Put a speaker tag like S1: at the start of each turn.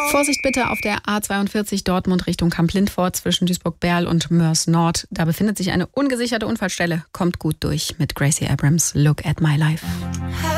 S1: Vorsicht bitte auf der A42 Dortmund Richtung Kamp-Lintfort zwischen Duisburg-Berl und Moers Nord. Da befindet sich eine ungesicherte Unfallstelle. Kommt gut durch mit Gracie Abrams, Look at My Life.